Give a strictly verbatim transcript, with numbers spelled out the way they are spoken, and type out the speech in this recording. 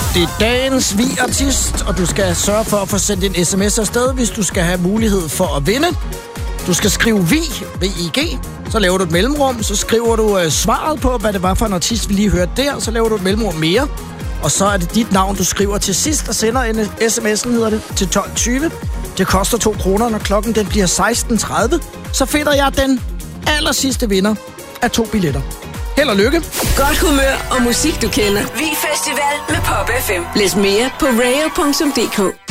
Det er dagens vi-artist, og du skal sørge for at få sendt en sms afsted, hvis du skal have mulighed for at vinde. Du skal skrive vi, V I G, så laver du et mellemrum, så skriver du uh, svaret på, hvad det var for en artist, vi lige hørte der, så laver du et mellemrum mere, og så er det dit navn, du skriver til sidst, og sender en sms'en, hedder det, til tolv tyve. Det koster to kroner, når klokken den bliver seksten tredive. Så finder jeg den aller sidste vinder af to billetter. Held og lykke. Godt humør og musik, du kender. Vi Festival med Pop F M. Læs mere på radio punktum d k.